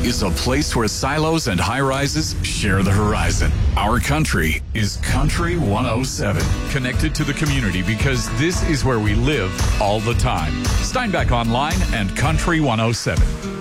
is a place where silos and high-rises share the horizon. Our country is Country 107. Connected to the community because this is where we live all the time. Steinbach Online and Country 107.